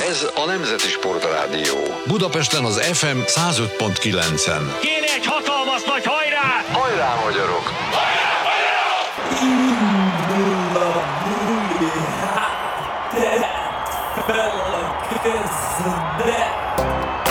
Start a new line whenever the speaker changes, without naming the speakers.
Ez a Nemzeti Sportrádió.
Budapesten az FM 105.9-en.
Kéne egy hatalmas nagy hajrá!
Hajrá, magyarok!
Hajrá, magyarok!
Indul a buli, hát te fel a kezdet!